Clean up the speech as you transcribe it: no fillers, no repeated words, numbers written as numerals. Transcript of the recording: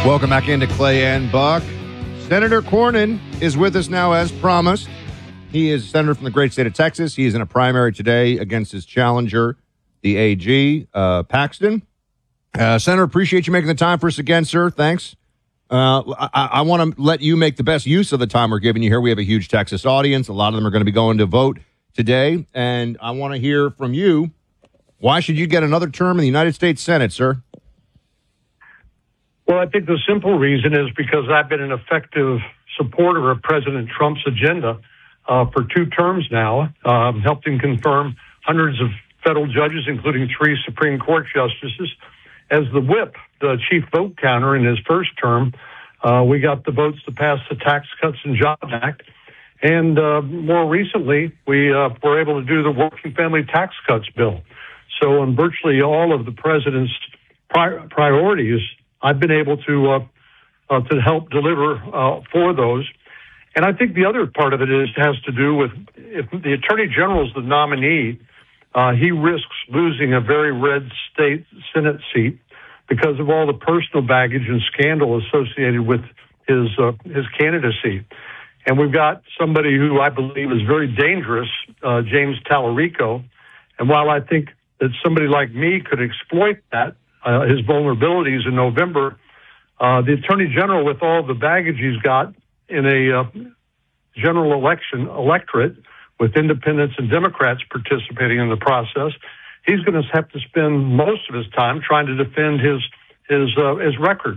Welcome back into Clay and Buck. Senator Cornyn is with us now as promised. He is a senator from the great state of Texas. He is in a primary today against his challenger, the AG, Paxton. Senator, appreciate you making the time for us again, sir. Thanks. I want to let you make the best use of the time we're giving you here. We have a huge Texas audience. A lot of them are going to be going to vote today. And I want to hear from you. Why should you get another term in the United States Senate, sir? Well, I think the simple reason is because I've been an effective supporter of President Trump's agenda for 2 terms now, helped him confirm hundreds of federal judges, including 3 Supreme Court justices. As the whip, the chief vote counter in his first term, we got the votes to pass the Tax Cuts and Jobs Act. And more recently, we were able to do the Working Family Tax Cuts bill. So on virtually all of the president's priorities, I've been able to help deliver for those. And I think the other part of it has to do with if the Attorney General is the nominee, he risks losing a very red state Senate seat because of all the personal baggage and scandal associated with his candidacy. And we've got somebody who I believe is very dangerous, James Tallarico. And while I think that somebody like me could exploit that, his vulnerabilities in November, the Attorney General, with all the baggage he's got in a general election electorate with independents and Democrats participating in the process, he's going to have to spend most of his time trying to defend his record.